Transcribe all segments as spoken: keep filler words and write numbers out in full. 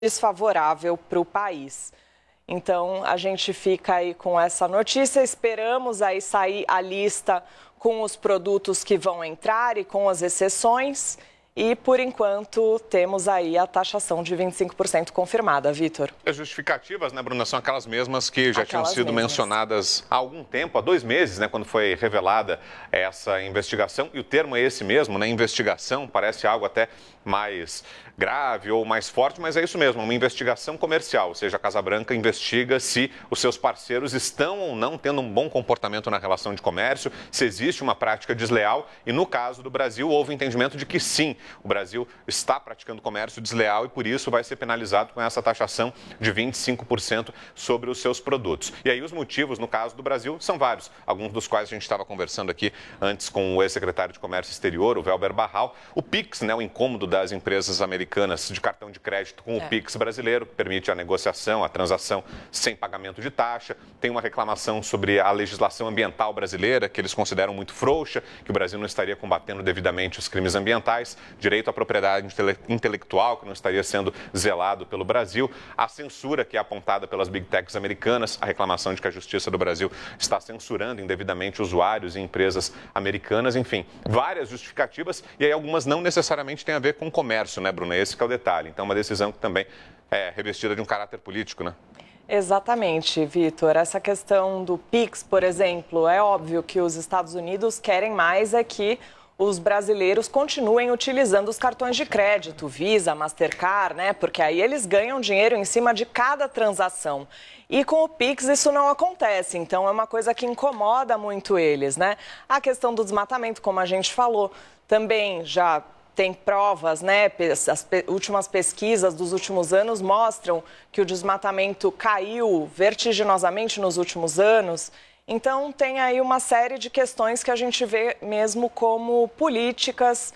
desfavorável para o país. Então, a gente fica aí com essa notícia, esperamos aí sair a lista com os produtos que vão entrar e com as exceções. E, por enquanto, temos aí a taxação de vinte e cinco por cento confirmada, Vitor. As justificativas, né, Bruna, são aquelas mesmas que já Aquelas tinham sido mesmas. mencionadas há algum tempo, há dois meses, né, quando foi revelada essa investigação. E o termo é esse mesmo, né, investigação, parece algo até mais grave ou mais forte, mas é isso mesmo, uma investigação comercial, ou seja, a Casa Branca investiga se os seus parceiros estão ou não tendo um bom comportamento na relação de comércio, se existe uma prática desleal e, no caso do Brasil, houve entendimento de que sim, o Brasil está praticando comércio desleal e, por isso, vai ser penalizado com essa taxação de vinte e cinco por cento sobre os seus produtos. E aí os motivos, no caso do Brasil, são vários, alguns dos quais a gente estava conversando aqui antes com o ex-secretário de Comércio Exterior, o Welber Barral, o Pix, né, o incômodo das empresas americanas de cartão de crédito com o É. Pix brasileiro, que permite a negociação, a transação sem pagamento de taxa. Tem uma reclamação sobre a legislação ambiental brasileira, que eles consideram muito frouxa, que o Brasil não estaria combatendo devidamente os crimes ambientais, direito à propriedade intele- intelectual, que não estaria sendo zelado pelo Brasil, a censura que é apontada pelas big techs americanas, a reclamação de que a Justiça do Brasil está censurando indevidamente usuários e empresas americanas, enfim, várias justificativas, e aí algumas não necessariamente têm a ver com comércio, né, Bruna? Esse que é o detalhe. Então, uma decisão que também é revestida de um caráter político, né? Exatamente, Vitor. Essa questão do Pix, por exemplo, é óbvio que os Estados Unidos querem mais é que os brasileiros continuem utilizando os cartões de crédito, Visa, Mastercard, né? Porque aí eles ganham dinheiro em cima de cada transação. E com o Pix isso não acontece, então é uma coisa que incomoda muito eles, né? A questão do desmatamento, como a gente falou, também já tem provas, né? As últimas pesquisas dos últimos anos mostram que o desmatamento caiu vertiginosamente nos últimos anos. Então, tem aí uma série de questões que a gente vê mesmo como políticas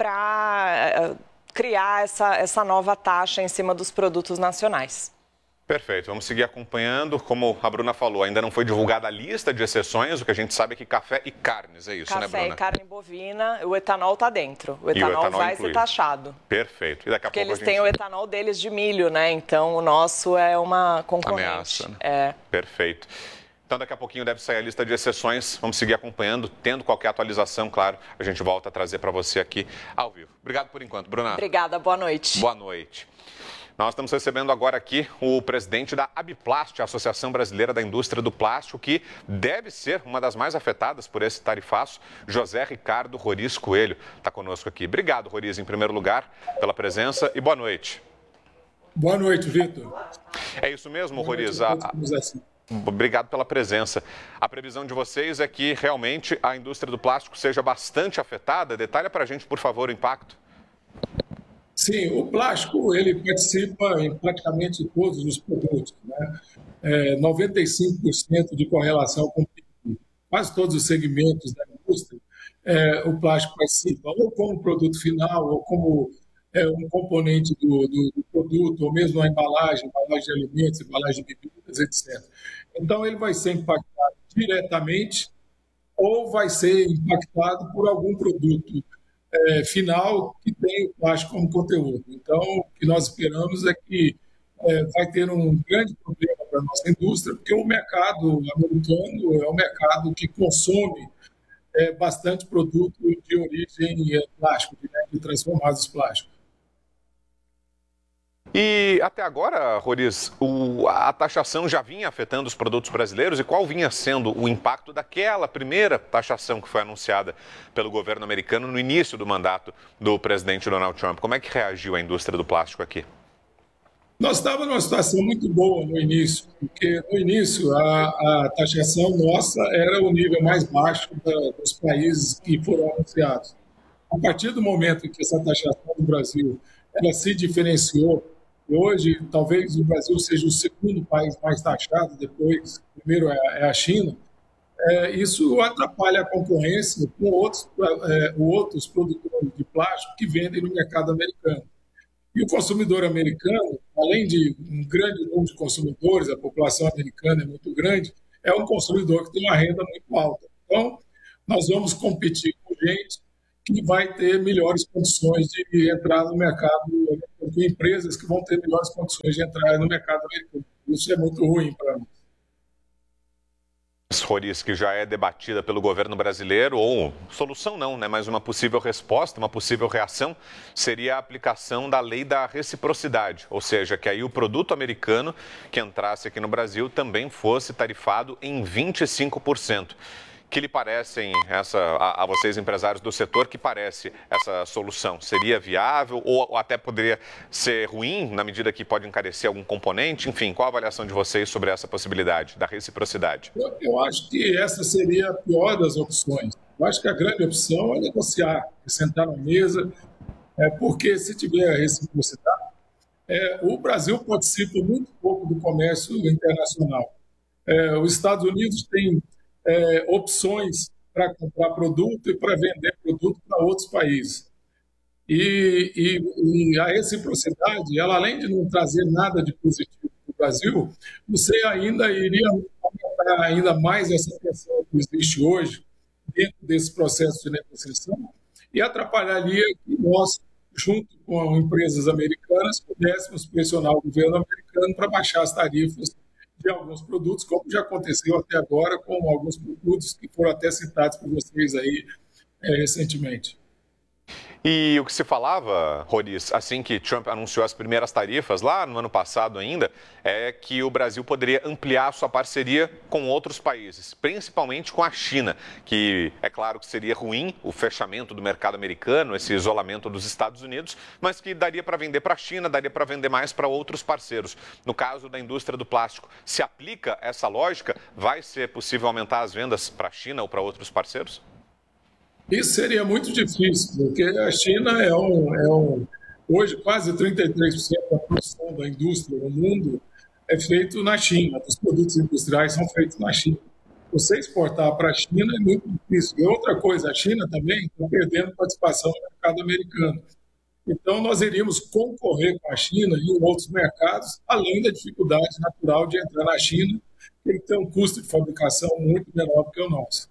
para criar essa, essa nova taxa em cima dos produtos nacionais. Perfeito, vamos seguir acompanhando. Como a Bruna falou, ainda não foi divulgada a lista de exceções, o que a gente sabe é que café e carnes, é isso, café, né, Bruna? Café e carne bovina, o etanol está dentro. O etanol, o etanol vai incluído. ser taxado. Perfeito. E daqui a Porque pouco eles a gente... têm o etanol deles de milho, né? Então, o nosso é uma concorrente. Ameaça, né? É. Perfeito. Então, daqui a pouquinho deve sair a lista de exceções. Vamos seguir acompanhando. Tendo qualquer atualização, claro, a gente volta a trazer para você aqui ao vivo. Obrigado por enquanto, Bruna. Obrigada, boa noite. Boa noite. Nós estamos recebendo agora aqui o presidente da Abiplast, a Associação Brasileira da Indústria do Plástico, que deve ser uma das mais afetadas por esse tarifaço, José Ricardo Roriz Coelho. Está conosco aqui. Obrigado, Roriz, em primeiro lugar, pela presença e boa noite. Boa noite, Vitor. É isso mesmo, boa Roriz? Noite, a... Obrigado pela presença. A previsão de vocês é que realmente a indústria do plástico seja bastante afetada. Detalhe para a gente, por favor, o impacto. Sim, o plástico ele participa em praticamente todos os produtos, né? É, noventa e cinco por cento de correlação com quase todos os segmentos da indústria, é, o plástico participa, ou como produto final, ou como é, um componente do, do, do produto, ou mesmo a embalagem, embalagem de alimentos, embalagem de bebidas, etcétera. Então, ele vai ser impactado diretamente ou vai ser impactado por algum produto É, final que tem o plástico como conteúdo. Então, o que nós esperamos é que é, vai ter um grande problema para a nossa indústria, porque o mercado americano é um mercado que consome é, bastante produto de origem é, plástica, né, de transformados plásticos. E até agora, Roriz, o, a taxação já vinha afetando os produtos brasileiros e qual vinha sendo o impacto daquela primeira taxação que foi anunciada pelo governo americano no início do mandato do presidente Donald Trump? Como é que reagiu a indústria do plástico aqui? Nós estávamos numa situação muito boa no início, porque no início a, a taxação nossa era o nível mais baixo da, dos países que foram anunciados. A partir do momento em que essa taxação do Brasil ela se diferenciou, hoje, talvez o Brasil seja o segundo país mais taxado, depois, o primeiro é a China, é, isso atrapalha a concorrência com outros, é, outros produtores de plástico que vendem no mercado americano. E o consumidor americano, além de um grande número de consumidores, a população americana é muito grande, é um consumidor que tem uma renda muito alta. Então, nós vamos competir com gente que vai ter melhores condições de entrar no mercado americano. com empresas que vão ter melhores condições de entrar no mercado americano. Isso é muito ruim para nós. Roriz, que já é debatida pelo governo brasileiro, ou solução não, né? Mas uma possível resposta, uma possível reação, seria a aplicação da lei da reciprocidade, ou seja, que aí o produto americano que entrasse aqui no Brasil também fosse tarifado em vinte e cinco por cento. Que lhe parecem, essa, a, a vocês empresários do setor, que parece essa solução? Seria viável ou, ou até poderia ser ruim, na medida que pode encarecer algum componente? Enfim, qual a avaliação de vocês sobre essa possibilidade da reciprocidade? Eu, eu acho que essa seria a pior das opções. Eu acho que a grande opção é negociar, é sentar na mesa, é, porque se tiver reciprocidade, é, o Brasil participa muito pouco do comércio internacional. É, os Estados Unidos têm É, opções para comprar produto e para vender produto para outros países. E, e, e a reciprocidade, ela, além de não trazer nada de positivo para o Brasil, você ainda iria aumentar ainda mais essa pressão que existe hoje dentro desse processo de negociação e atrapalharia que nós, junto com empresas americanas, pudéssemos pressionar o governo americano para baixar as tarifas de alguns produtos, como já aconteceu até agora com alguns produtos que foram até citados por vocês aí é, recentemente. E o que se falava, Roriz, assim que Trump anunciou as primeiras tarifas, lá no ano passado ainda, é que o Brasil poderia ampliar sua parceria com outros países, principalmente com a China, que é claro que seria ruim o fechamento do mercado americano, esse isolamento dos Estados Unidos, mas que daria para vender para a China, daria para vender mais para outros parceiros. No caso da indústria do plástico, se aplica essa lógica, vai ser possível aumentar as vendas para a China ou para outros parceiros? Isso seria muito difícil, porque a China é um, é um... Hoje, quase trinta e três por cento da produção da indústria no mundo é feito na China. Os produtos industriais são feitos na China. Você exportar para a China é muito difícil. E outra coisa, a China também está perdendo participação no mercado americano. Então, nós iríamos concorrer com a China e em outros mercados, além da dificuldade natural de entrar na China, que ele tem um custo de fabricação muito menor do que o nosso.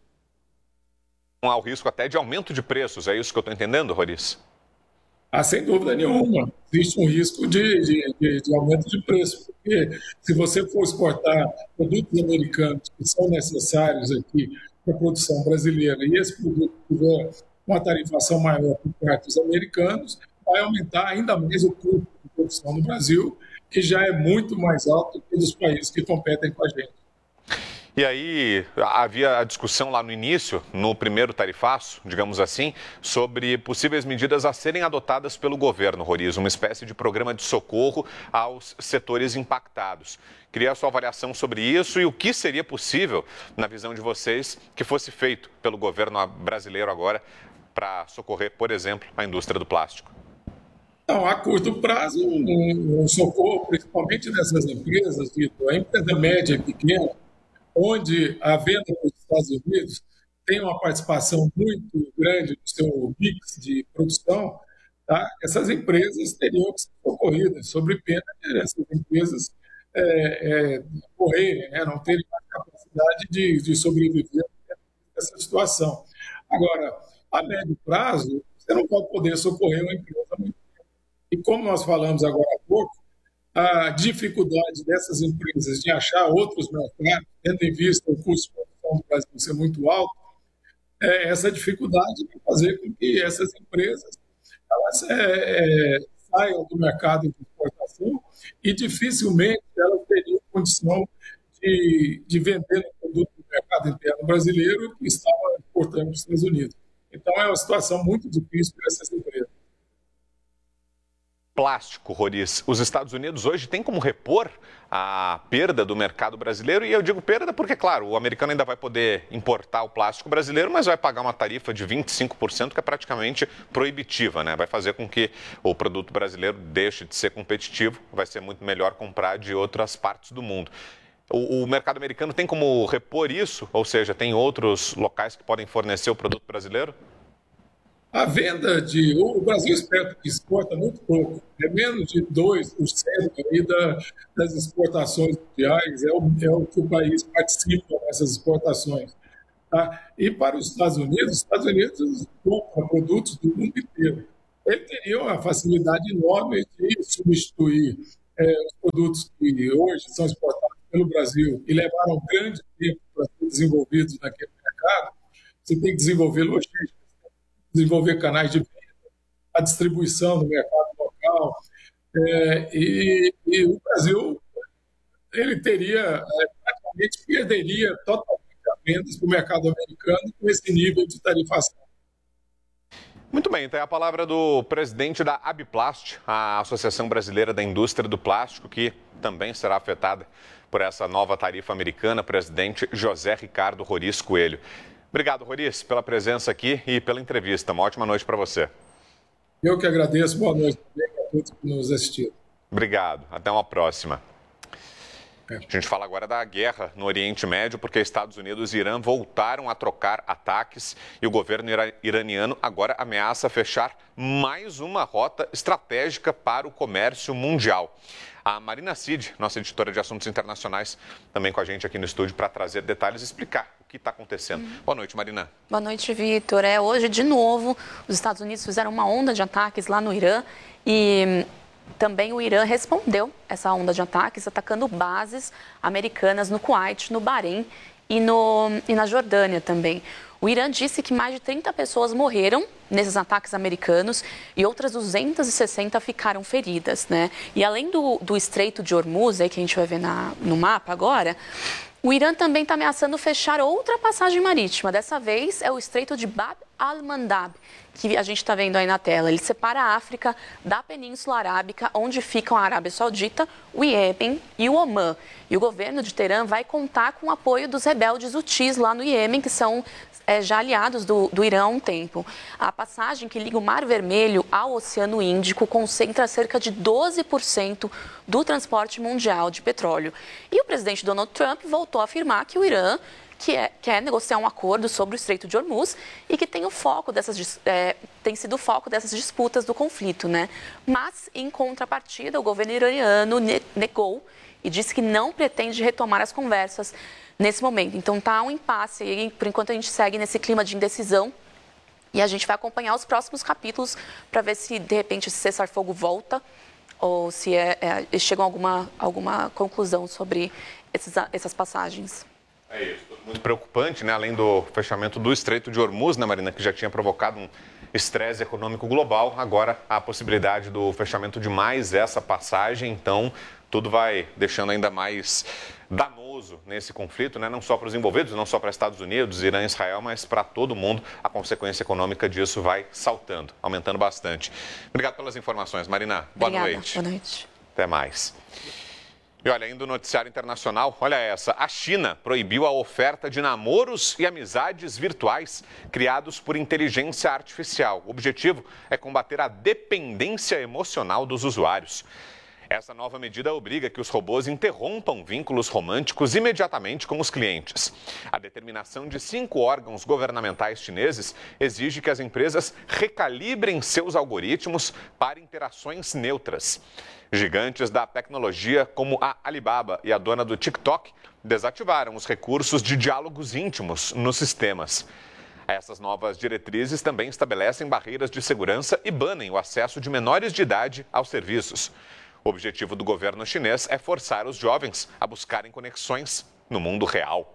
Há o risco até de aumento de preços, é isso que eu estou entendendo, Roriz? Ah, sem dúvida nenhuma. Existe um risco de, de, de, de aumento de preço, porque se você for exportar produtos americanos que são necessários aqui para a produção brasileira e esse produto tiver uma tarifação maior por parte dos americanos, vai aumentar ainda mais o custo de produção no Brasil, que já é muito mais alto que dos países que competem com a gente. E aí havia a discussão lá no início, no primeiro tarifaço, digamos assim, sobre possíveis medidas a serem adotadas pelo governo, Roriz, uma espécie de programa de socorro aos setores impactados. Queria a sua avaliação sobre isso e o que seria possível, na visão de vocês, que fosse feito pelo governo brasileiro agora para socorrer, por exemplo, a indústria do plástico. Não, a curto prazo, um, um socorro, principalmente dessas empresas, Vitor, a empresa média e pequena, onde a venda nos Estados Unidos tem uma participação muito grande no seu mix de produção, tá? Essas empresas teriam que ser socorridas, sob pena de essas empresas é, é, morrerem, né? Não terem mais capacidade de, de sobreviver nessa situação. Agora, a médio prazo, você não pode poder socorrer uma empresa muito grande. E como nós falamos agora há pouco, a dificuldade dessas empresas de achar outros mercados, tendo em vista o custo de produção do Brasil ser muito alto, é, essa dificuldade vai fazer com que essas empresas elas, é, é, saiam do mercado de exportação e dificilmente elas teriam condição de, de vender o produto do mercado interno brasileiro que estava exportando para os Estados Unidos. Então, é uma situação muito difícil para essas empresas. Plástico, Roriz. Os Estados Unidos hoje têm como repor a perda do mercado brasileiro, e eu digo perda porque, claro, o americano ainda vai poder importar o plástico brasileiro, mas vai pagar uma tarifa de vinte e cinco por cento que é praticamente proibitiva, né? Vai fazer com que o produto brasileiro deixe de ser competitivo, vai ser muito melhor comprar de outras partes do mundo. O, o mercado americano tem como repor isso? Ou seja, tem outros locais que podem fornecer o produto brasileiro? A venda de... O Brasil exporta muito pouco, é menos de dois por cento aí da, das exportações mundiais, é o, é o que o país participa nessas exportações. Tá? E para os Estados Unidos, os Estados Unidos compram produtos do mundo inteiro. ele teria uma facilidade enorme de substituir é, os produtos que hoje são exportados pelo Brasil e levaram grande tempo para ser desenvolvidos naquele mercado. Você tem que desenvolver logística, desenvolver canais de venda, a distribuição no mercado local. É, e, e o Brasil ele teria, é, praticamente perderia totalmente as vendas para o mercado americano com esse nível de tarifação. Muito bem, então é a palavra do presidente da Abiplast, a Associação Brasileira da Indústria do Plástico, que também será afetada por essa nova tarifa americana, presidente José Ricardo Roriz Coelho. Obrigado, Roriz, pela presença aqui e pela entrevista. Uma ótima noite para você. Eu que agradeço. Boa noite também a todos que nos assistiram. Obrigado. Até uma próxima. A gente fala agora da guerra no Oriente Médio, porque Estados Unidos e Irã voltaram a trocar ataques e o governo iraniano agora ameaça fechar mais uma rota estratégica para o comércio mundial. A Marina Cid, nossa editora de assuntos internacionais, também com a gente aqui no estúdio para trazer detalhes e explicar o que está acontecendo. Uhum. Boa noite, Marina. Boa noite, Vitor. É, hoje, de novo, os Estados Unidos fizeram uma onda de ataques lá no Irã e também o Irã respondeu essa onda de ataques, atacando bases americanas no Kuwait, no Bahrein e, no, e na Jordânia também. O Irã disse que mais de trinta pessoas morreram nesses ataques americanos e outras duzentas e sessenta ficaram feridas, né? E além do, do Estreito de Hormuz, aí que a gente vai ver na, no mapa agora, o Irã também está ameaçando fechar outra passagem marítima. Dessa vez é o Estreito de Bab al-Mandab, que a gente está vendo aí na tela. Ele separa a África da Península Arábica, onde ficam a Arábia Saudita, o Iêmen e o Omã. E o governo de Teherã vai contar com o apoio dos rebeldes Houthis lá no Iêmen, que são é, já aliados do, do Irã há um tempo. A passagem que liga o Mar Vermelho ao Oceano Índico concentra cerca de doze por cento do transporte mundial de petróleo. E o presidente Donald Trump voltou a afirmar que o Irã que é, quer negociar um acordo sobre o Estreito de Hormuz e que tem o foco dessas, é, tem sido o foco dessas disputas do conflito, né? Mas, em contrapartida, o governo iraniano negou e disse que não pretende retomar as conversas nesse momento. Então, está um impasse e, por enquanto, a gente segue nesse clima de indecisão e a gente vai acompanhar os próximos capítulos para ver se, de repente, esse cessar-fogo volta ou se é, é, eles chegam a alguma, alguma conclusão sobre esses, essas passagens. É isso, tudo muito preocupante, né? Além do fechamento do Estreito de Hormuz, né, Marina, que já tinha provocado um estresse econômico global, agora há a possibilidade do fechamento de mais essa passagem, então tudo vai deixando ainda mais danoso nesse conflito, né? Não só para os envolvidos, não só para Estados Unidos, Irã e Israel, mas para todo mundo. A consequência econômica disso vai saltando, aumentando bastante. Obrigado pelas informações, Marina. Boa Obrigada. noite. Boa noite. Até mais. E olha, ainda no noticiário internacional, olha essa, a China proibiu a oferta de namoros e amizades virtuais criados por inteligência artificial. O objetivo é combater a dependência emocional dos usuários. Essa nova medida obriga que os robôs interrompam vínculos românticos imediatamente com os clientes. A determinação de cinco órgãos governamentais chineses exige que as empresas recalibrem seus algoritmos para interações neutras. Gigantes da tecnologia, como a Alibaba e a dona do TikTok, desativaram os recursos de diálogos íntimos nos sistemas. Essas novas diretrizes também estabelecem barreiras de segurança e banem o acesso de menores de idade aos serviços. O objetivo do governo chinês é forçar os jovens a buscarem conexões no mundo real.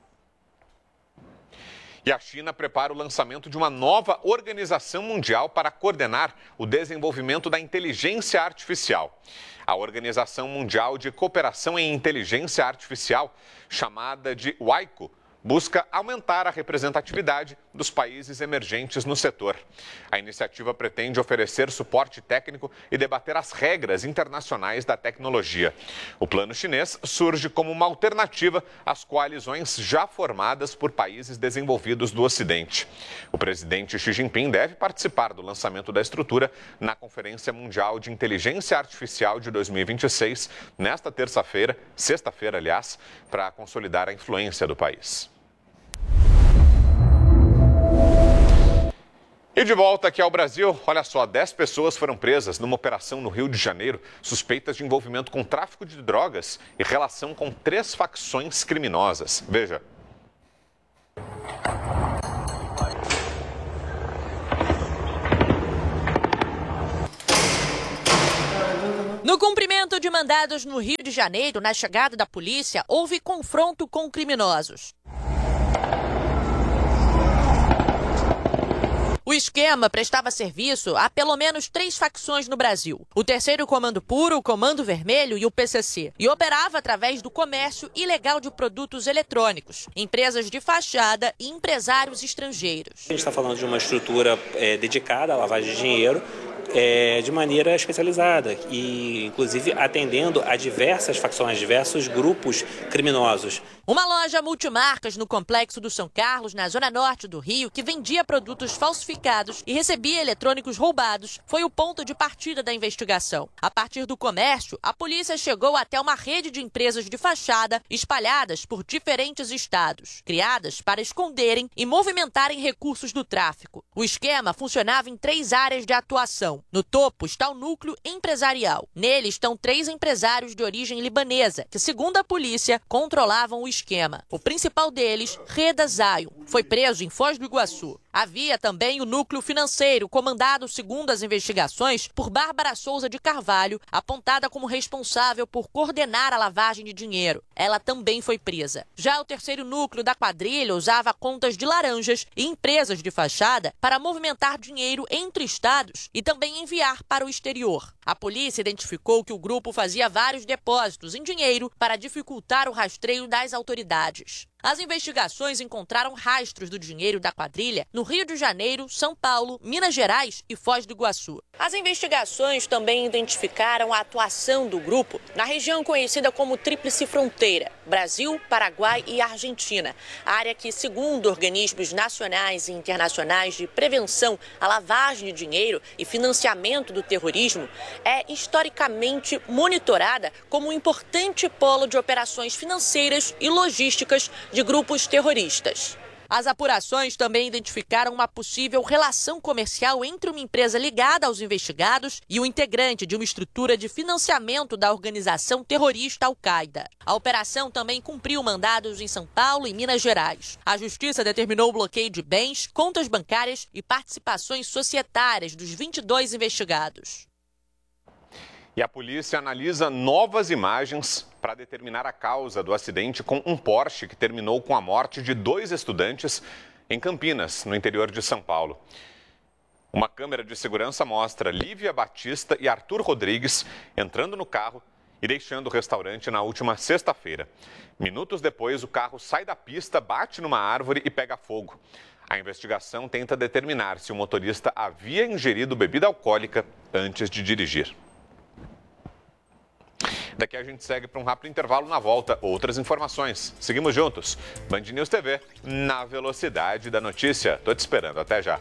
E a China prepara o lançamento de uma nova organização mundial para coordenar o desenvolvimento da inteligência artificial. A Organização Mundial de Cooperação em Inteligência Artificial, chamada de W I C O, busca aumentar a representatividade dos países emergentes no setor. A iniciativa pretende oferecer suporte técnico e debater as regras internacionais da tecnologia. O plano chinês surge como uma alternativa às coalizões já formadas por países desenvolvidos do Ocidente. O presidente Xi Jinping deve participar do lançamento da estrutura na Conferência Mundial de Inteligência Artificial de dois mil e vinte e seis, nesta terça-feira, sexta-feira, aliás, para consolidar a influência do país. E de volta aqui ao Brasil, olha só, dez pessoas foram presas numa operação no Rio de Janeiro, suspeitas de envolvimento com tráfico de drogas e relação com três facções criminosas. Veja. cumprimento de mandados no Rio de Janeiro, na chegada da polícia, houve confronto com criminosos. O esquema prestava serviço a pelo menos três facções no Brasil. O terceiro Comando Puro, o Comando Vermelho e o P C C. E operava através do comércio ilegal de produtos eletrônicos, empresas de fachada e empresários estrangeiros. A gente está falando de uma estrutura é, dedicada à lavagem de dinheiro, É, de maneira especializada e, inclusive, atendendo a diversas facções, diversos grupos criminosos. Uma loja multimarcas no Complexo do São Carlos, na zona norte do Rio, que vendia produtos falsificados e recebia eletrônicos roubados, foi o ponto de partida da investigação. A partir do comércio, a polícia chegou até uma rede de empresas de fachada espalhadas por diferentes estados, criadas para esconderem e movimentarem recursos do tráfico. O esquema funcionava em três áreas de atuação. No topo está o núcleo empresarial. Nele estão três empresários de origem libanesa, que, segundo a polícia, controlavam o esquema. O principal deles, Reda Zion, foi preso em Foz do Iguaçu. Havia também o núcleo financeiro, comandado, segundo as investigações, por Bárbara Souza de Carvalho, apontada como responsável por coordenar a lavagem de dinheiro. Ela também foi presa. Já o terceiro núcleo da quadrilha usava contas de laranjas e empresas de fachada para movimentar dinheiro entre estados e também enviar para o exterior. A polícia identificou que o grupo fazia vários depósitos em dinheiro para dificultar o rastreio das autoridades. As investigações encontraram rastros do dinheiro da quadrilha no Rio de Janeiro, São Paulo, Minas Gerais e Foz do Iguaçu. As investigações também identificaram a atuação do grupo na região conhecida como Tríplice Fronteira, Brasil, Paraguai e Argentina, área que, segundo organismos nacionais e internacionais de prevenção à lavagem de dinheiro e financiamento do terrorismo, é historicamente monitorada como um importante polo de operações financeiras e logísticas de grupos terroristas. As apurações também identificaram uma possível relação comercial entre uma empresa ligada aos investigados e um integrante de uma estrutura de financiamento da organização terrorista Al-Qaeda. A operação também cumpriu mandados em São Paulo e Minas Gerais. A Justiça determinou o bloqueio de bens, contas bancárias e participações societárias dos vinte e dois investigados. E a polícia analisa novas imagens para determinar a causa do acidente com um Porsche que terminou com a morte de dois estudantes em Campinas, no interior de São Paulo. Uma câmera de segurança mostra Lívia Batista e Arthur Rodrigues entrando no carro e deixando o restaurante na última sexta-feira. Minutos depois, o carro sai da pista, bate numa árvore e pega fogo. A investigação tenta determinar se o motorista havia ingerido bebida alcoólica antes de dirigir. Daqui a gente segue para um rápido intervalo. Na volta, outras informações. Seguimos juntos. Band News T V, na velocidade da notícia. Tô te esperando. Até já.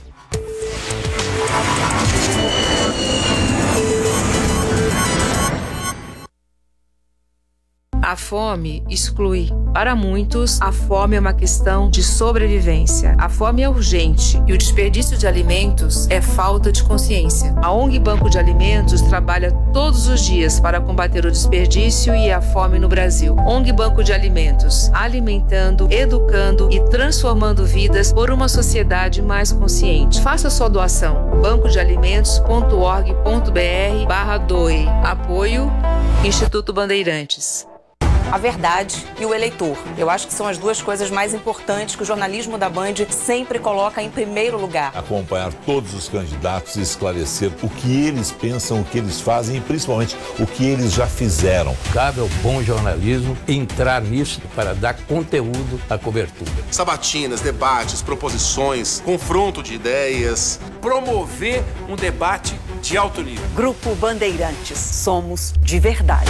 A fome exclui. Para muitos, a fome é uma questão de sobrevivência. A fome é urgente e o desperdício de alimentos é falta de consciência. A ONG Banco de Alimentos trabalha todos os dias para combater o desperdício e a fome no Brasil. ONG Banco de Alimentos, alimentando, educando e transformando vidas por uma sociedade mais consciente. Faça sua doação. banco de alimentos ponto org ponto br barra doe. Apoio Instituto Bandeirantes. A verdade e o eleitor. Eu acho que são as duas coisas mais importantes que o jornalismo da Band sempre coloca em primeiro lugar. Acompanhar todos os candidatos e esclarecer o que eles pensam, o que eles fazem e principalmente o que eles já fizeram. Cabe ao bom jornalismo entrar nisso para dar conteúdo à cobertura. Sabatinas, debates, proposições, confronto de ideias. Promover um debate de alto nível. Grupo Bandeirantes. Somos de verdade.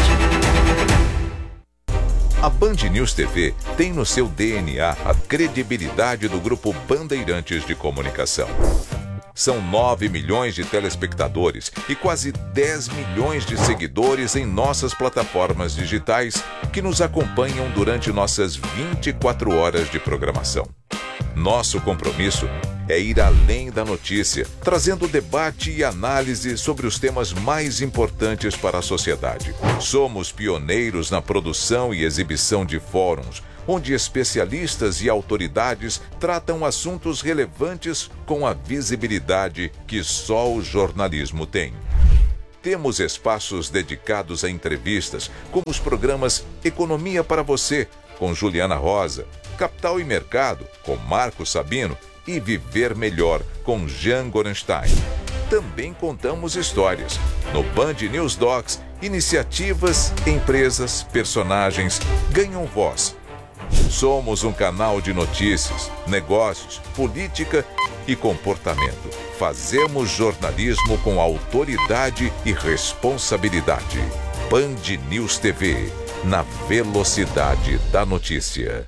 A Band News T V tem no seu D N A a credibilidade do Grupo Bandeirantes de Comunicação. São nove milhões de telespectadores e quase dez milhões de seguidores em nossas plataformas digitais que nos acompanham durante nossas vinte e quatro horas de programação. Nosso compromisso é ir além da notícia, trazendo debate e análise sobre os temas mais importantes para a sociedade. Somos pioneiros na produção e exibição de fóruns, onde especialistas e autoridades tratam assuntos relevantes com a visibilidade que só o jornalismo tem. Temos espaços dedicados a entrevistas, como os programas Economia para Você, com Juliana Rosa, Capital e Mercado, com Marco Sabino e Viver Melhor, com Jean Gorenstein. Também contamos histórias. No Band News Docs, iniciativas, empresas, personagens ganham voz. Somos um canal de notícias, negócios, política e comportamento. Fazemos jornalismo com autoridade e responsabilidade. Band News T V, na velocidade da notícia.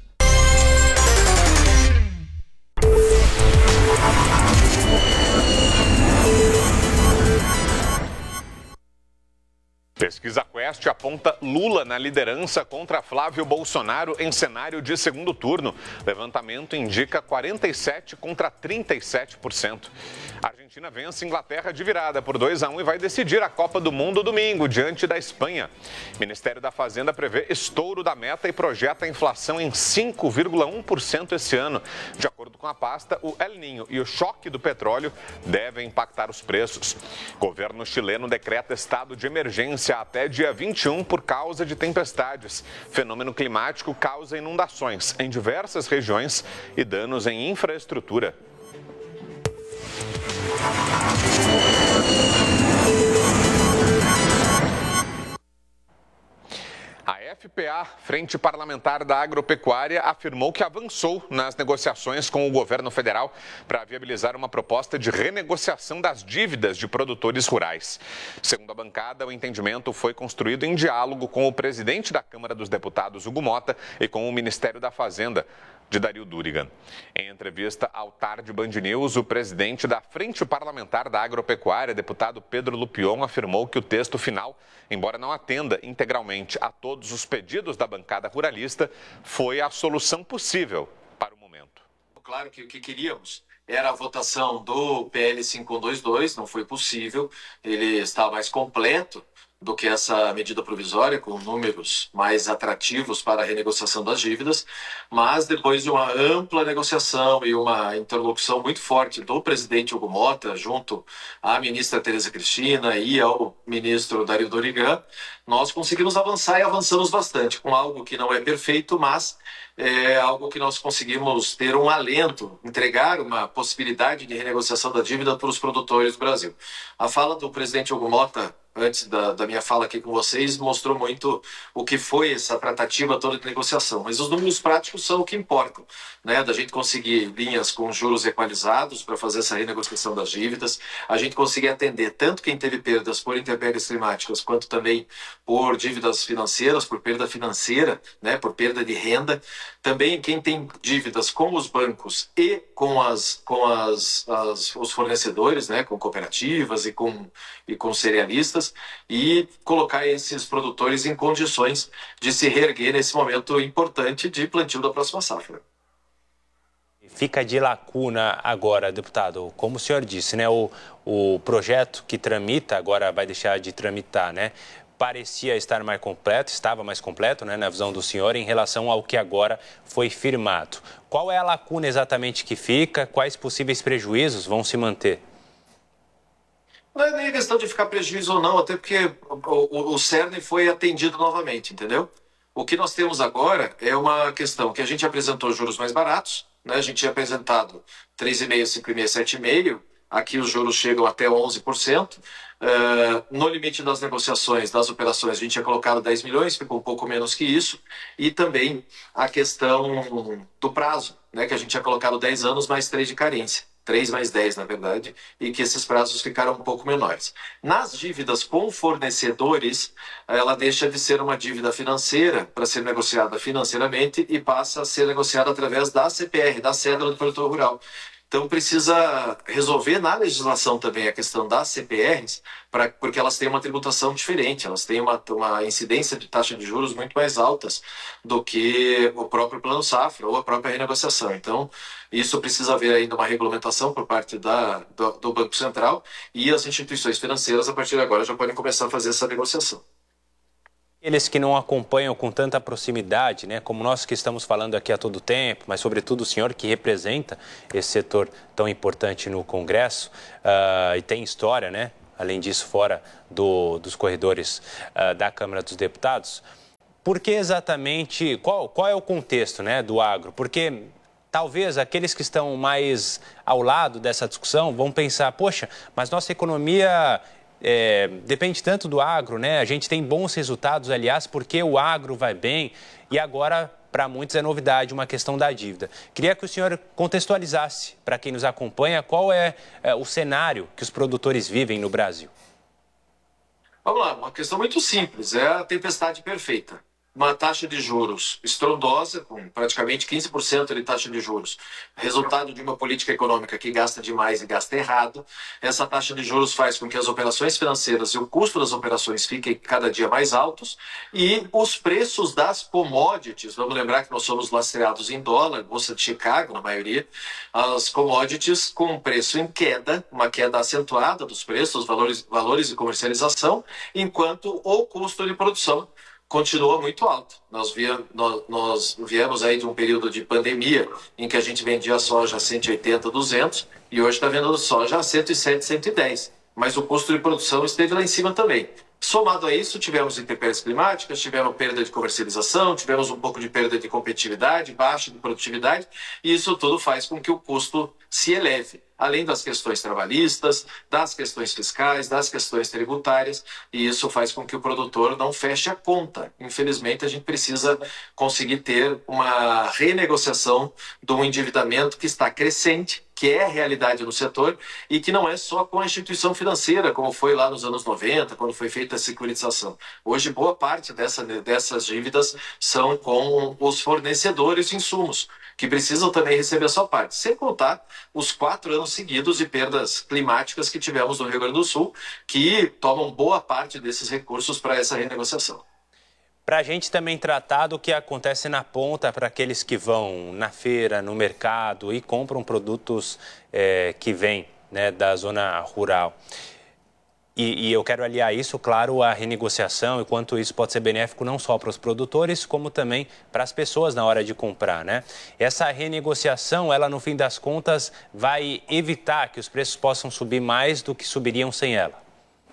Pesquisa Quest aponta Lula na liderança contra Flávio Bolsonaro em cenário de segundo turno. Levantamento indica quarenta e sete contra trinta e sete por cento. A Argentina vence a Inglaterra de virada por dois a um e vai decidir a Copa do Mundo domingo, diante da Espanha. O Ministério da Fazenda prevê estouro da meta e projeta a inflação em cinco vírgula um por cento esse ano. De acordo com a pasta, o El Niño e o choque do petróleo devem impactar os preços. O governo chileno decreta estado de emergência até dia vinte e um por causa de tempestades. Fenômeno climático causa inundações em diversas regiões e danos em infraestrutura. A F P A, Frente Parlamentar da Agropecuária, afirmou que avançou nas negociações com o governo federal para viabilizar uma proposta de renegociação das dívidas de produtores rurais. Segundo a bancada, o entendimento foi construído em diálogo com o presidente da Câmara dos Deputados, Hugo Mota, e com o Ministério da Fazenda, de Dario Durigan. Em entrevista ao Tarde Band News, o presidente da Frente Parlamentar da Agropecuária, deputado Pedro Lupion, afirmou que o texto final, embora não atenda integralmente a todos os pedidos da bancada ruralista, foi a solução possível para o momento. Claro que o que queríamos era a votação do P L cinco dois dois, não foi possível, ele está mais completo do que essa medida provisória, com números mais atrativos para a renegociação das dívidas, mas depois de uma ampla negociação e uma interlocução muito forte do presidente Hugo Mota, junto à ministra Tereza Cristina e ao ministro Dario Durigan, nós conseguimos avançar e avançamos bastante, com algo que não é perfeito, mas é algo que nós conseguimos ter um alento, entregar uma possibilidade de renegociação da dívida para os produtores do Brasil. A fala do presidente Hugo Mota, antes da, da minha fala aqui com vocês, mostrou muito o que foi essa tratativa toda de negociação. Mas os números práticos são o que importam, né? Da gente conseguir linhas com juros equalizados para fazer essa renegociação das dívidas, a gente conseguir atender tanto quem teve perdas por intempéries climáticas, quanto também por dívidas financeiras, por perda financeira, né? Por perda de renda. Também quem tem dívidas com os bancos e com, as, com as, as, os fornecedores, né? Com cooperativas e com, e com cerealistas, e colocar esses produtores em condições de se reerguer nesse momento importante de plantio da próxima safra. Fica de lacuna agora, deputado, como o senhor disse, né, o, o projeto que tramita agora vai deixar de tramitar, né? Parecia estar mais completo, estava mais completo, né, na visão do senhor, em relação ao que agora foi firmado. Qual é a lacuna exatamente que fica? Quais possíveis prejuízos vão se manter? Não é nem questão de ficar prejuízo ou não, até porque o, o, o cerne foi atendido novamente, entendeu? O que nós temos agora é uma questão que a gente apresentou juros mais baratos, né? A gente tinha apresentado três vírgula cinco, cinco vírgula cinco, sete vírgula cinco, aqui os juros chegam até onze por cento. Uh, no limite das negociações, das operações, a gente tinha colocado dez milhões, ficou um pouco menos que isso. E também a questão do prazo, né? Que a gente tinha colocado dez anos mais três de carência. três mais dez, na verdade, e que esses prazos ficaram um pouco menores. Nas dívidas com fornecedores, ela deixa de ser uma dívida financeira para ser negociada financeiramente e passa a ser negociada através da C P R, da cédula do produtor rural. Então precisa resolver na legislação também a questão das C P Rs, pra, porque elas têm uma tributação diferente, elas têm uma, uma incidência de taxa de juros muito mais altas do que o próprio Plano Safra ou a própria renegociação. Então isso precisa haver ainda uma regulamentação por parte da, do, do Banco Central, e as instituições financeiras a partir de agora já podem começar a fazer essa negociação. Eles que não acompanham com tanta proximidade, né, como nós que estamos falando aqui a todo tempo, mas sobretudo o senhor que representa esse setor tão importante no Congresso uh, e tem história, né, além disso, fora do, dos corredores uh, da Câmara dos Deputados. Por que exatamente, qual, qual é o contexto, né, do agro? Porque talvez aqueles que estão mais ao lado dessa discussão vão pensar, poxa, mas nossa economia é, depende tanto do agro, né? A gente tem bons resultados, aliás, porque o agro vai bem e agora, para muitos, é novidade uma questão da dívida. Queria que o senhor contextualizasse para quem nos acompanha qual é, é o cenário que os produtores vivem no Brasil. Vamos lá, uma questão muito simples, é a tempestade perfeita. Uma taxa de juros estrondosa, com praticamente quinze por cento de taxa de juros, resultado de uma política econômica que gasta demais e gasta errado. Essa taxa de juros faz com que as operações financeiras e o custo das operações fiquem cada dia mais altos e os preços das commodities, vamos lembrar que nós somos lastreados em dólar, Bolsa de Chicago, na maioria, as commodities com preço em queda, uma queda acentuada dos preços, valores, valores de comercialização, enquanto o custo de produção continua muito alto. Nós, via, nós, nós viemos aí de um período de pandemia em que a gente vendia soja a cento e oitenta, duzentos e hoje está vendendo soja a cento e sete, cento e dez. Mas o custo de produção esteve lá em cima também. Somado a isso, tivemos intempéries climáticas, tivemos perda de comercialização, tivemos um pouco de perda de competitividade, baixa de produtividade, e isso tudo faz com que o custo se eleve, além das questões trabalhistas, das questões fiscais, das questões tributárias, e isso faz com que o produtor não feche a conta. Infelizmente, a gente precisa conseguir ter uma renegociação do endividamento que está crescente, que é a realidade no setor e que não é só com a instituição financeira, como foi lá nos anos noventa, quando foi feita a securitização. Hoje, boa parte dessa, dessas dívidas são com os fornecedores de insumos, que precisam também receber a sua parte. Sem contar os quatro anos seguidos de perdas climáticas que tivemos no Rio Grande do Sul, que tomam boa parte desses recursos para essa renegociação. Para a gente também tratar do que acontece na ponta para aqueles que vão na feira, no mercado e compram produtos é, que vêm, né, da zona rural. E, e eu quero aliar isso, claro, à renegociação e quanto isso pode ser benéfico não só para os produtores, como também para as pessoas na hora de comprar, né? Essa renegociação, ela no fim das contas vai evitar que os preços possam subir mais do que subiriam sem ela.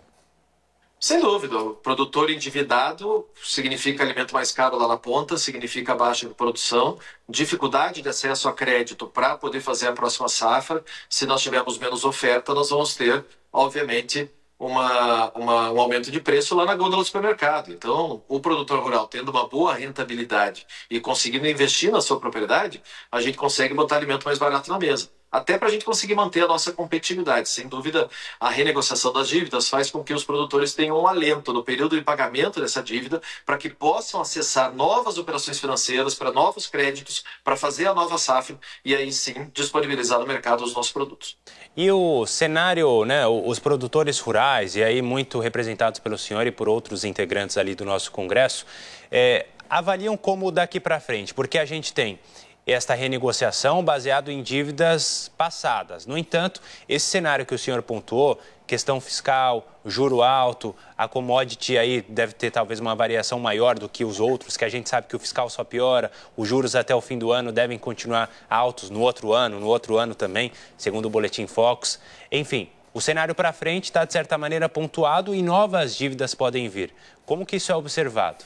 Sem dúvida, o produtor endividado significa alimento mais caro lá na ponta, significa baixa de produção, dificuldade de acesso a crédito para poder fazer a próxima safra. Se nós tivermos menos oferta, nós vamos ter, obviamente, Uma, uma, um aumento de preço lá na gôndola do supermercado. Então, o produtor rural tendo uma boa rentabilidade e conseguindo investir na sua propriedade, a gente consegue botar alimento mais barato na mesa. Até para a gente conseguir manter a nossa competitividade. Sem dúvida, a renegociação das dívidas faz com que os produtores tenham um alento no período de pagamento dessa dívida para que possam acessar novas operações financeiras, para novos créditos, para fazer a nova safra e aí sim disponibilizar no mercado os nossos produtos. E o cenário, né, os produtores rurais, e aí muito representados pelo senhor e por outros integrantes ali do nosso Congresso, é, avaliam como daqui para frente, porque a gente tem esta renegociação baseado em dívidas passadas. No entanto, esse cenário que o senhor pontuou, questão fiscal, juro alto, a commodity aí deve ter talvez uma variação maior do que os outros, que a gente sabe que o fiscal só piora, os juros até o fim do ano devem continuar altos no outro ano, no outro ano também, segundo o Boletim Focus. Enfim, o cenário para frente está, de certa maneira, pontuado e novas dívidas podem vir. Como que isso é observado?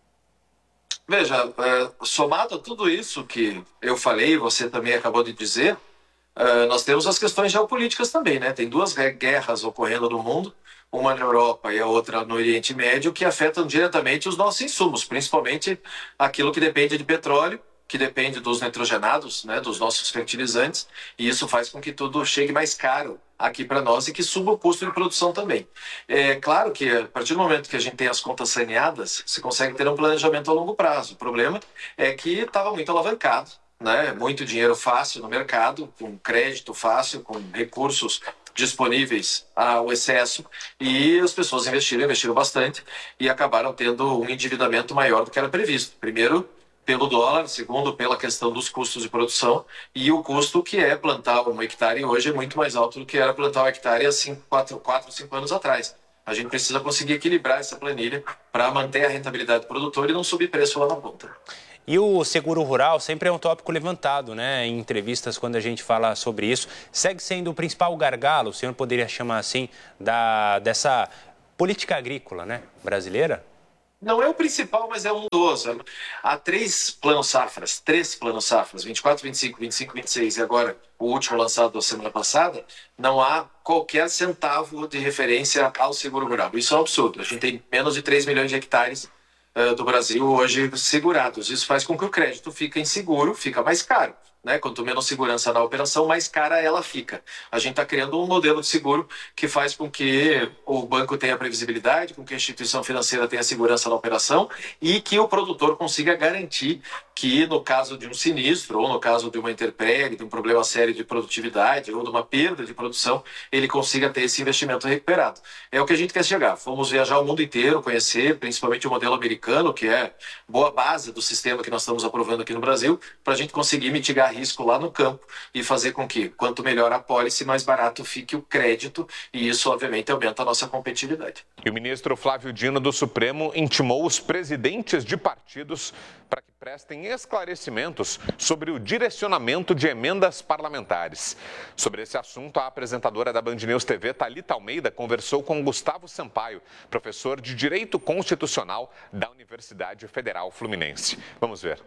Veja, é, somado a tudo isso que eu falei, você também acabou de dizer, é, nós temos as questões geopolíticas também, né? Tem duas guerras ocorrendo no mundo, uma na Europa e a outra no Oriente Médio, que afetam diretamente os nossos insumos, principalmente aquilo que depende de petróleo, que depende dos nitrogenados, né, dos nossos fertilizantes, e isso faz com que tudo chegue mais caro aqui para nós e que suba o custo de produção também. É claro que a partir do momento que a gente tem as contas saneadas, se consegue ter um planejamento a longo prazo. O problema é que estava muito alavancado, né, muito dinheiro fácil no mercado, com crédito fácil, com recursos disponíveis ao excesso, e as pessoas investiram, investiram bastante e acabaram tendo um endividamento maior do que era previsto. Primeiro, pelo dólar, segundo, pela questão dos custos de produção, e o custo que é plantar um hectare hoje é muito mais alto do que era plantar um hectare há cinco, quatro, quatro, cinco anos atrás. A gente precisa conseguir equilibrar essa planilha para manter a rentabilidade do produtor e não subir preço lá na ponta. E o seguro rural sempre é um tópico levantado, né, em entrevistas quando a gente fala sobre isso. Segue sendo o principal gargalo, o senhor poderia chamar assim, da, dessa política agrícola, né, brasileira? Não é o principal, mas é um dos. Há três planos safras, três planos safras, vinte e quatro, vinte e cinco, vinte e cinco, vinte e seis e agora o último lançado da semana passada, não há qualquer centavo de referência ao seguro rural. Isso é um absurdo. A gente tem menos de três milhões de hectares uh, do Brasil hoje segurados. Isso faz com que o crédito fique inseguro, fica mais caro. Né? Quanto menos segurança na operação, mais cara ela fica. A gente está criando um modelo de seguro que faz com que o banco tenha previsibilidade, com que a instituição financeira tenha segurança na operação e que o produtor consiga garantir que no caso de um sinistro, ou no caso de uma intempérie, de um problema sério de produtividade, ou de uma perda de produção, ele consiga ter esse investimento recuperado. É o que a gente quer chegar. Fomos viajar o mundo inteiro, conhecer principalmente o modelo americano, que é boa base do sistema que nós estamos aprovando aqui no Brasil, para a gente conseguir mitigar risco lá no campo e fazer com que, quanto melhor a pólice, mais barato fique o crédito, e isso, obviamente, aumenta a nossa competitividade. E o ministro Flávio Dino do Supremo intimou os presidentes de partidos para que prestem esclarecimentos sobre o direcionamento de emendas parlamentares. Sobre esse assunto, a apresentadora da Band News T V, Thalita Almeida, conversou com Gustavo Sampaio, professor de Direito Constitucional da Universidade Federal Fluminense. Vamos ver.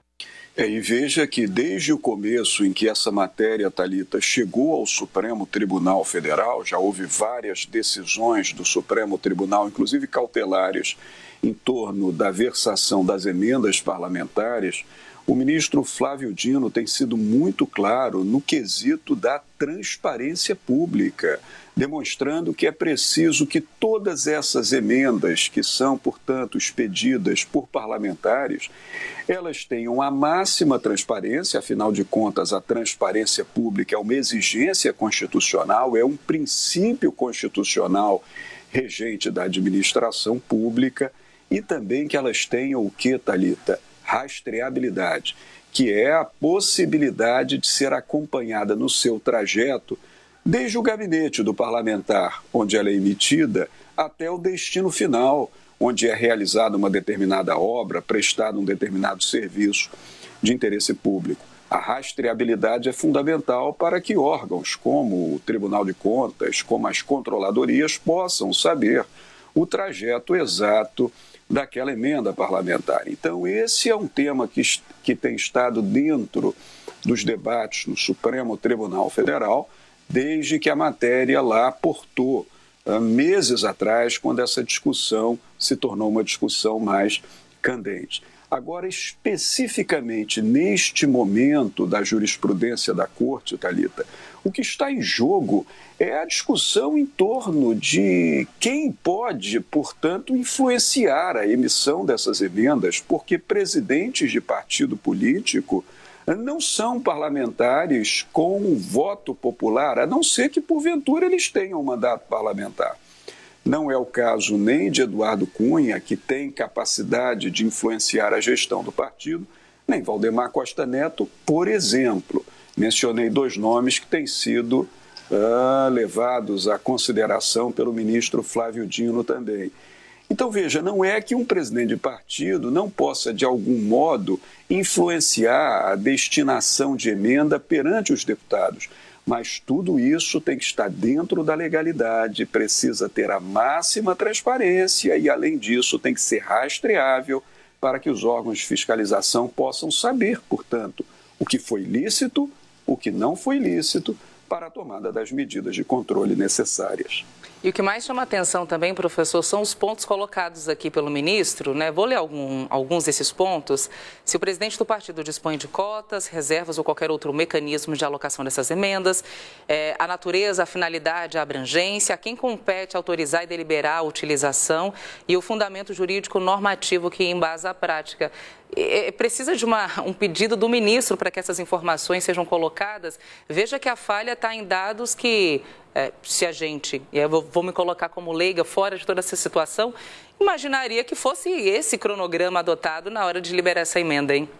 É, e veja que desde o começo em que essa matéria, Thalita, chegou ao Supremo Tribunal Federal, já houve várias decisões do Supremo Tribunal, inclusive cautelares, em torno da versação das emendas parlamentares, o ministro Flávio Dino tem sido muito claro no quesito da transparência pública, demonstrando que é preciso que todas essas emendas, que são, portanto, expedidas por parlamentares, elas tenham a máxima transparência. Afinal de contas, a transparência pública é uma exigência constitucional, é um princípio constitucional regente da administração pública, e também que elas tenham o que, Thalita? Rastreabilidade, que é a possibilidade de ser acompanhada no seu trajeto desde o gabinete do parlamentar, onde ela é emitida, até o destino final, onde é realizada uma determinada obra, prestado um determinado serviço de interesse público. A rastreabilidade é fundamental para que órgãos como o Tribunal de Contas, como as controladorias, possam saber o trajeto exato daquela emenda parlamentar. Então, esse é um tema que, que tem estado dentro dos debates no Supremo Tribunal Federal, desde que a matéria lá portou, uh, meses atrás, quando essa discussão se tornou uma discussão mais candente. Agora, especificamente neste momento da jurisprudência da Corte, Thalita, o que está em jogo é a discussão em torno de quem pode, portanto, influenciar a emissão dessas emendas, porque presidentes de partido político não são parlamentares com voto popular, a não ser que, porventura, eles tenham um mandato parlamentar. Não é o caso nem de Eduardo Cunha, que tem capacidade de influenciar a gestão do partido, nem Valdemar Costa Neto, por exemplo. Mencionei dois nomes que têm sido ah, levados à consideração pelo ministro Flávio Dino também. Então, veja, não é que um presidente de partido não possa, de algum modo, influenciar a destinação de emenda perante os deputados, mas tudo isso tem que estar dentro da legalidade, precisa ter a máxima transparência e, além disso, tem que ser rastreável para que os órgãos de fiscalização possam saber, portanto, o que foi lícito, o que não foi lícito, para a tomada das medidas de controle necessárias. E o que mais chama atenção também, professor, são os pontos colocados aqui pelo ministro, né? Vou ler algum, alguns desses pontos. Se o presidente do partido dispõe de cotas, reservas ou qualquer outro mecanismo de alocação dessas emendas, é, a natureza, a finalidade, a abrangência, a quem compete autorizar e deliberar a utilização e o fundamento jurídico normativo que embasa a prática. É, precisa de uma, um pedido do ministro para que essas informações sejam colocadas. Veja que a falha está em dados que, é, se a gente, e eu vou, vou me colocar como leiga fora de toda essa situação, imaginaria que fosse esse cronograma adotado na hora de liberar essa emenda, hein?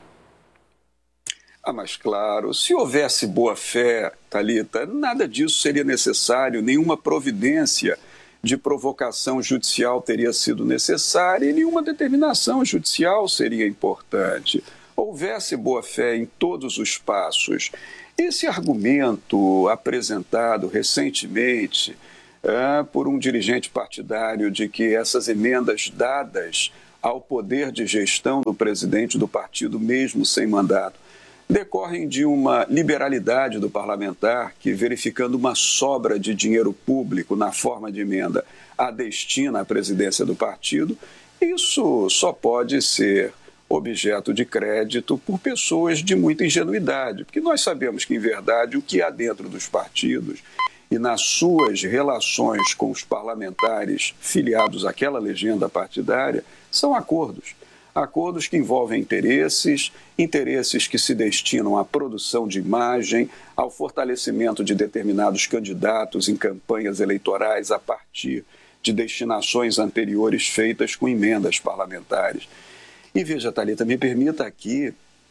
Ah, mas claro, se houvesse boa-fé, Thalita, nada disso seria necessário, nenhuma providência de provocação judicial teria sido necessária e nenhuma determinação judicial seria importante. houvesse boa-fé em todos os passos, esse argumento apresentado recentemente é, por um dirigente partidário de que essas emendas dadas ao poder de gestão do presidente do partido, mesmo sem mandato, decorrem de uma liberalidade do parlamentar que, verificando uma sobra de dinheiro público na forma de emenda a destina à presidência do partido, isso só pode ser objeto de crédito por pessoas de muita ingenuidade, porque nós sabemos que, em verdade, o que há dentro dos partidos e nas suas relações com os parlamentares filiados àquela legenda partidária são acordos. Acordos que envolvem interesses, interesses que se destinam à produção de imagem, ao fortalecimento de determinados candidatos em campanhas eleitorais a partir de destinações anteriores feitas com emendas parlamentares. E veja, Thalita, me permita aqui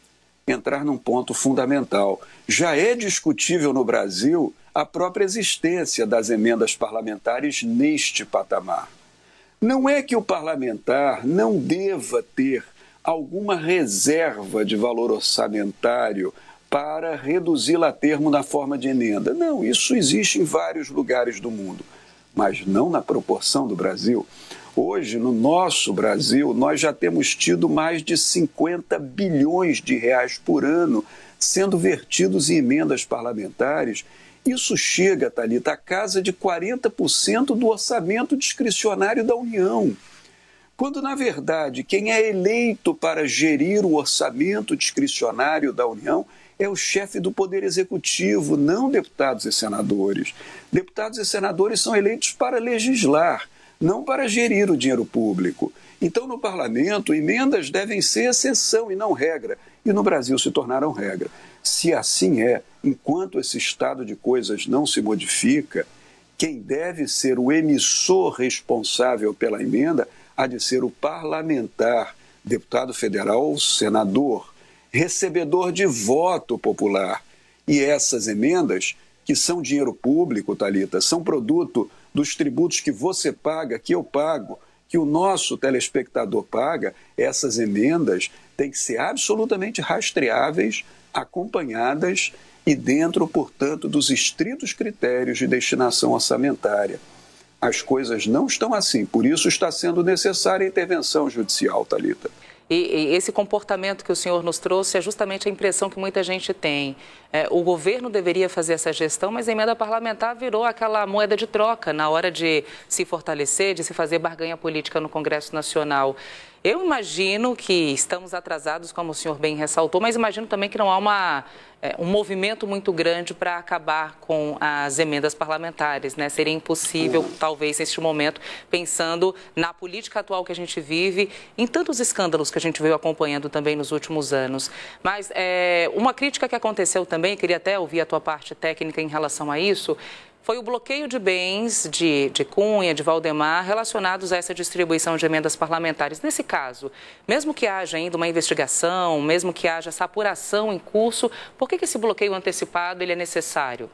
entrar num ponto fundamental. Já é discutível no Brasil a própria existência das emendas parlamentares neste patamar. Não é que o parlamentar não deva ter alguma reserva de valor orçamentário para reduzi-la a termo na forma de emenda. Não, isso existe em vários lugares do mundo, mas não na proporção do Brasil. Hoje, no nosso Brasil, nós já temos tido mais de cinquenta bilhões de reais por ano sendo vertidos em emendas parlamentares. Isso chega, Thalita, a casa de quarenta por cento do orçamento discricionário da União. Quando, na verdade, quem é eleito para gerir o orçamento discricionário da União é o chefe do Poder Executivo, não deputados e senadores. Deputados e senadores são eleitos para legislar, não para gerir o dinheiro público. Então, no parlamento, emendas devem ser exceção e não regra, e no Brasil se tornaram regra. Se assim é, enquanto esse estado de coisas não se modifica, quem deve ser o emissor responsável pela emenda há de ser o parlamentar, deputado federal ou senador, recebedor de voto popular. E essas emendas, que são dinheiro público, Thalita, são produto dos tributos que você paga, que eu pago, que o nosso telespectador paga, essas emendas têm que ser absolutamente rastreáveis, acompanhadas e dentro, portanto, dos estritos critérios de destinação orçamentária. As coisas não estão assim, por isso está sendo necessária a intervenção judicial, Thalita. E, e esse comportamento que o senhor nos trouxe é justamente a impressão que muita gente tem. É, o governo deveria fazer essa gestão, mas a emenda parlamentar virou aquela moeda de troca na hora de se fortalecer, de se fazer barganha política no Congresso Nacional. Eu imagino que estamos atrasados, como o senhor bem ressaltou, mas imagino também que não há uma, é, um movimento muito grande para acabar com as emendas parlamentares, né? Seria impossível, talvez, neste momento, pensando na política atual que a gente vive, em tantos escândalos que a gente veio acompanhando também nos últimos anos. Mas é, uma crítica que aconteceu também, queria até ouvir a tua parte técnica em relação a isso, foi o bloqueio de bens de, de Cunha, de Valdemar, relacionados a essa distribuição de emendas parlamentares. Nesse caso, mesmo que haja ainda uma investigação, mesmo que haja essa apuração em curso, por que, que esse bloqueio antecipado ele é necessário?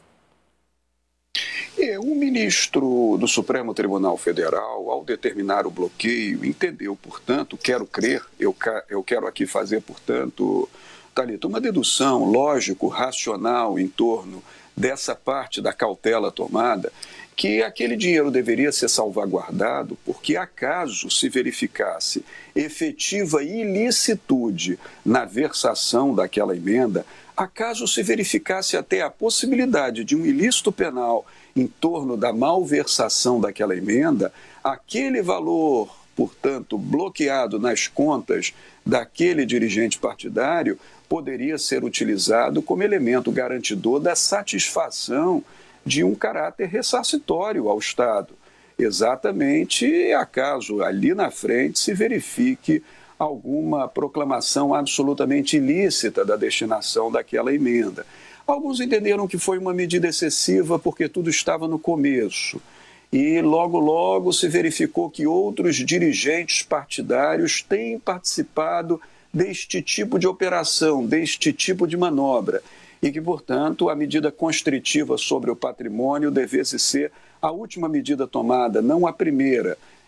É, o ministro do Supremo Tribunal Federal, ao determinar o bloqueio, entendeu, portanto, quero crer, eu, eu quero aqui fazer, portanto, Thalita, uma dedução lógico, racional em torno dessa parte da cautela tomada, que aquele dinheiro deveria ser salvaguardado porque, acaso se verificasse efetiva ilicitude na versação daquela emenda, acaso se verificasse até a possibilidade de um ilícito penal em torno da malversação daquela emenda, aquele valor, portanto, bloqueado nas contas daquele dirigente partidário, poderia ser utilizado como elemento garantidor da satisfação de um caráter ressarcitório ao Estado. Exatamente acaso ali na frente se verifique alguma proclamação absolutamente ilícita da destinação daquela emenda. Alguns entenderam que foi uma medida excessiva porque tudo estava no começo. E logo, logo se verificou que outros dirigentes partidários têm participado deste tipo de operação, deste tipo de manobra, e que, portanto, a medida constritiva sobre o patrimônio devesse ser a última medida tomada, não a primeira.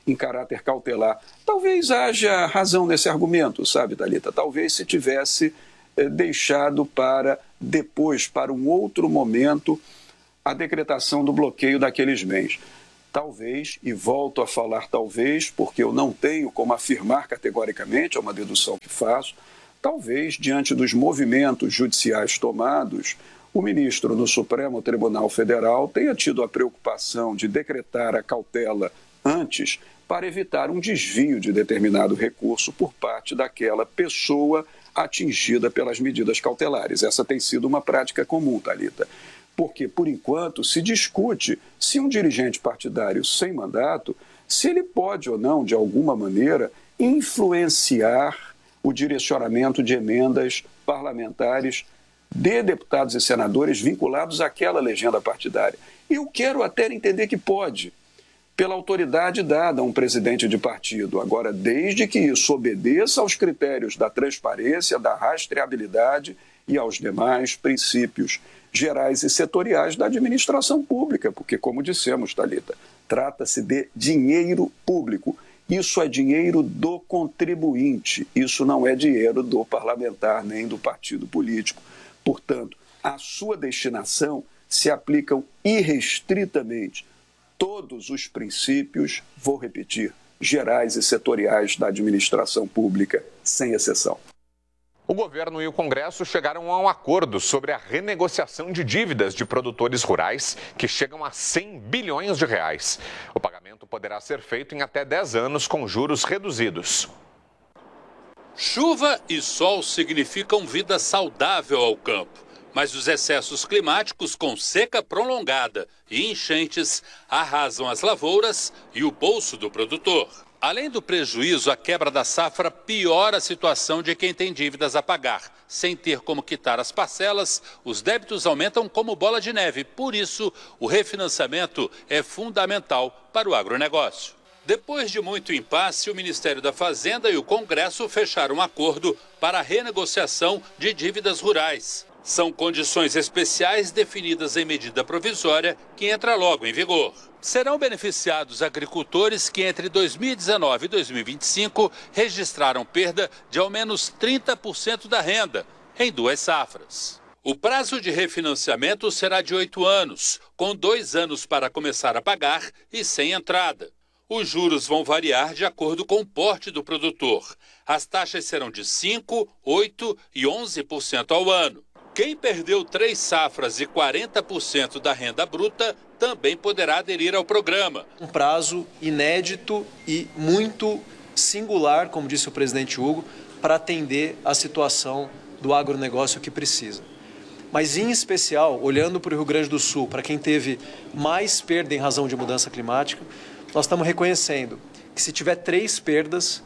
em caráter cautelar. Talvez haja razão nesse argumento, sabe, Thalita? Talvez se tivesse eh, deixado para depois, para um outro momento, a decretação do bloqueio daqueles bens. Talvez, e volto a falar talvez, porque eu não tenho como afirmar categoricamente, é uma dedução que faço, talvez, diante dos movimentos judiciais tomados, o ministro no Supremo Tribunal Federal tenha tido a preocupação de decretar a cautela antes para evitar um desvio de determinado recurso por parte daquela pessoa atingida pelas medidas cautelares. Essa tem sido uma prática comum, Thalita. Porque, por enquanto, se discute se um dirigente partidário sem mandato, se ele pode ou não, de alguma maneira, influenciar o direcionamento de emendas parlamentares de deputados e senadores vinculados àquela legenda partidária. Eu quero até entender que pode, pela autoridade dada a um presidente de partido. Agora, desde que isso obedeça aos critérios da transparência, da rastreabilidade e aos demais princípios gerais e setoriais da administração pública, porque, como dissemos, Thalita, trata-se de dinheiro público. Isso é dinheiro do contribuinte, isso não é dinheiro do parlamentar nem do partido político. Portanto, à sua destinação se aplicam irrestritamente todos os princípios, vou repetir, gerais e setoriais da administração pública, sem exceção. O governo e o Congresso chegaram a um acordo sobre a renegociação de dívidas de produtores rurais que chegam a cem bilhões de reais. O pagamento poderá ser feito em até dez anos com juros reduzidos. Chuva e sol significam vida saudável ao campo, mas os excessos climáticos com seca prolongada e enchentes arrasam as lavouras e o bolso do produtor. Além do prejuízo, a quebra da safra piora a situação de quem tem dívidas a pagar. Sem ter como quitar as parcelas, os débitos aumentam como bola de neve. Por isso, o refinanciamento é fundamental para o agronegócio. Depois de muito impasse, o Ministério da Fazenda e o Congresso fecharam um acordo para a renegociação de dívidas rurais. São condições especiais definidas em medida provisória que entra logo em vigor. Serão beneficiados agricultores que entre dois mil e dezenove e dois mil e vinte e cinco registraram perda de ao menos trinta por cento da renda em duas safras. O prazo de refinanciamento será de oito anos, com dois anos para começar a pagar e sem entrada. Os juros vão variar de acordo com o porte do produtor. As taxas serão de cinco por cento, oito por cento e onze por cento ao ano. Quem perdeu três safras e quarenta por cento da renda bruta também poderá aderir ao programa. Um prazo inédito e muito singular, como disse o presidente Hugo, para atender a situação do agronegócio que precisa. Mas, em especial, olhando para o Rio Grande do Sul, para quem teve mais perda em razão de mudança climática, nós estamos reconhecendo que se tiver três perdas,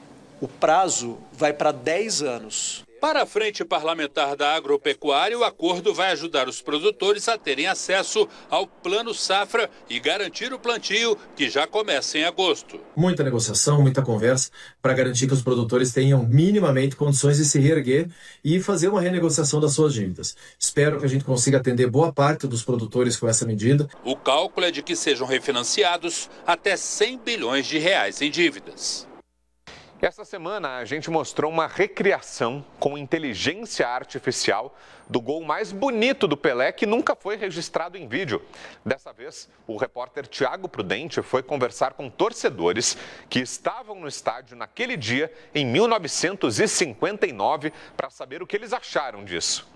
o prazo vai para dez anos. Para a Frente Parlamentar da Agropecuária, o acordo vai ajudar os produtores a terem acesso ao Plano Safra e garantir o plantio, que já começa em agosto. Muita negociação, muita conversa para garantir que os produtores tenham minimamente condições de se reerguer e fazer uma renegociação das suas dívidas. Espero que a gente consiga atender boa parte dos produtores com essa medida. O cálculo é de que sejam refinanciados até cem bilhões de reais em dívidas. Essa semana a gente mostrou uma recriação com inteligência artificial do gol mais bonito do Pelé que nunca foi registrado em vídeo. Dessa vez, o repórter Tiago Prudente foi conversar com torcedores que estavam no estádio naquele dia, em mil novecentos e cinquenta e nove, para saber o que eles acharam disso.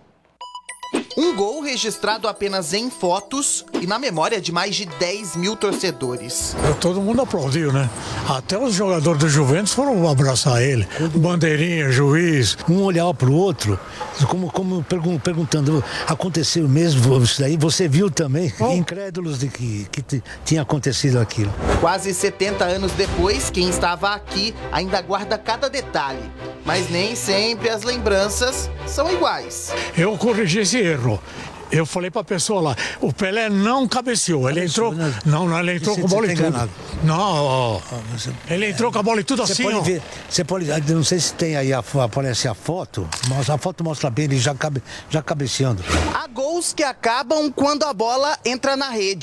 Um gol registrado apenas em fotos e na memória de mais de dez mil torcedores. Todo mundo aplaudiu, né? Até os jogadores do Juventus foram abraçar ele. Bandeirinha, juiz, um olhava para o outro, como, como perguntando, aconteceu mesmo isso daí? Você viu também? Oh. Incrédulos de que, que tinha acontecido aquilo. Quase setenta anos depois, quem estava aqui ainda guarda cada detalhe. Mas nem sempre as lembranças são iguais. Eu corrigi esse erro. Eu falei pra pessoa lá, o Pelé não cabeceou, ele entrou, não, não, ele entrou com a bola e tudo. Não, ó, ele entrou com a bola e tudo assim, ó. Você pode, não sei se tem aí, a, aparece a foto, mas a foto mostra bem ele já, cabe, já cabeceando. Há gols que acabam quando a bola entra na rede.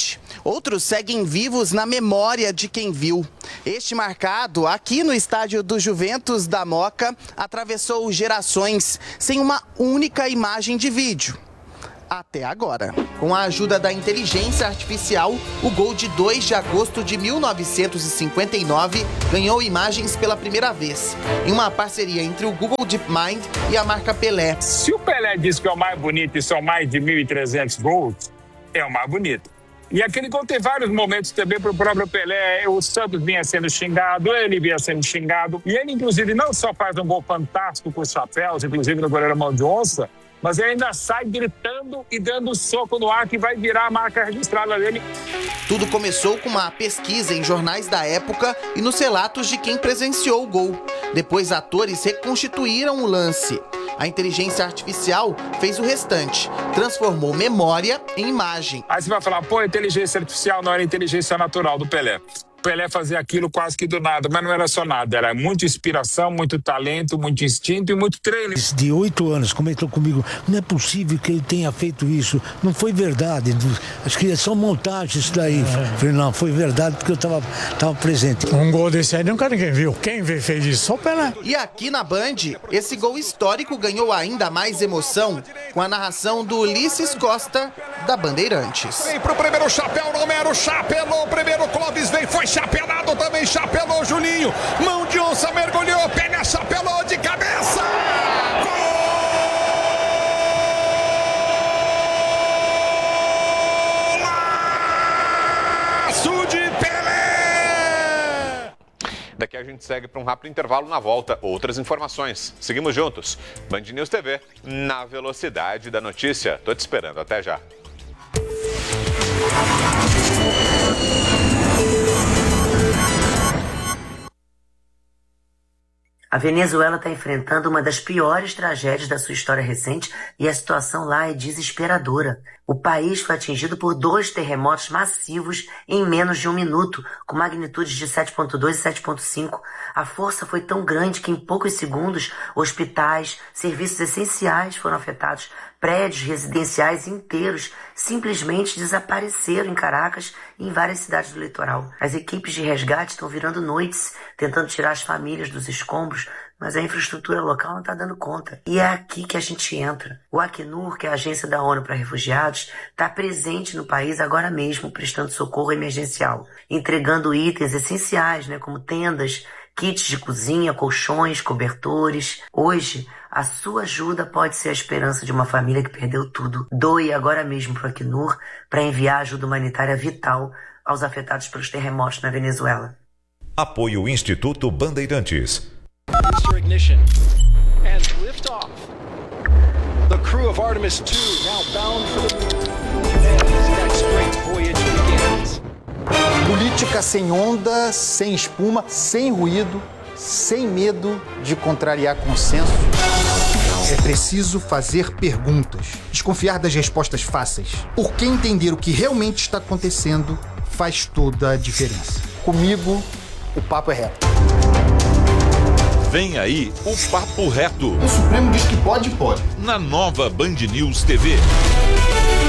Outros seguem vivos na memória de quem viu. Este marcado aqui no estádio do Juventus da Moca atravessou gerações sem uma única imagem de vídeo. Até agora. Com a ajuda da inteligência artificial, o gol de dois de agosto de mil novecentos e cinquenta e nove ganhou imagens pela primeira vez, em uma parceria entre o Google DeepMind e a marca Pelé. Se o Pelé diz que é o mais bonito e são mais de mil e trezentos gols, é o mais bonito. E aquele gol tem vários momentos também para o próprio Pelé. O Santos vinha sendo xingado, ele vinha sendo xingado. E ele, inclusive, não só faz um gol fantástico com os chapéus, inclusive no goleiro mão de onça, mas ele ainda sai gritando e dando um soco no ar que vai virar a marca registrada dele. Tudo começou com uma pesquisa em jornais da época e nos relatos de quem presenciou o gol. Depois, atores reconstituíram o lance. A inteligência artificial fez o restante, transformou memória em imagem. Aí você vai falar, pô, inteligência artificial não era inteligência natural do Pelé. Pelé fazia aquilo quase que do nada, mas não era só nada, era muita inspiração, muito talento, muito instinto e muito treino. De oito anos comentou comigo, não é possível que ele tenha feito isso, não foi verdade, acho que é só montagem isso daí. É. Falei, não, foi verdade porque eu estava tava presente. Um gol desse aí nunca ninguém viu, quem fez isso? Só o Pelé. E aqui na Band, esse gol histórico ganhou ainda mais emoção com a narração do Ulisses Costa, da Bandeirantes. Vem pro primeiro chapéu, Romero chapelou, primeiro Clóvis vem, foi chapelado também, chapelou Julinho, mão de onça, mergulhou, pega, chapelou de cabeça! Golaço de Pelé! Daqui a gente segue para um rápido intervalo. Na volta, outras informações. Seguimos juntos. Band News T V, na velocidade da notícia. Tô te esperando, até já. A Venezuela está enfrentando uma das piores tragédias da sua história recente e a situação lá é desesperadora. O país foi atingido por dois terremotos massivos em menos de um minuto, com magnitudes de sete ponto dois e sete ponto cinco. A força foi tão grande que em poucos segundos hospitais, serviços essenciais foram afetados, prédios residenciais inteiros simplesmente desapareceram em Caracas e em várias cidades do litoral. As equipes de resgate estão virando noites, tentando tirar as famílias dos escombros, mas a infraestrutura local não está dando conta. E é aqui que a gente entra. O Acnur, que é a agência da ONU para refugiados, está presente no país agora mesmo, prestando socorro emergencial, entregando itens essenciais, né, como tendas, kits de cozinha, colchões, cobertores. Hoje, a sua ajuda pode ser a esperança de uma família que perdeu tudo. Doe agora mesmo para o Acnur para enviar ajuda humanitária vital aos afetados pelos terremotos na Venezuela. Apoio Instituto Bandeirantes. Ignition and lift off. The crew of Artemis two now bound for the moon. As next great voyage begins. Política sem onda, sem espuma, sem ruído, sem medo de contrariar consenso. É preciso fazer perguntas, desconfiar das respostas fáceis, porque entender o que realmente está acontecendo faz toda a diferença. Comigo, o papo é reto. Vem aí o Papo Reto. O Supremo diz que pode, pode. Na nova Band News T V.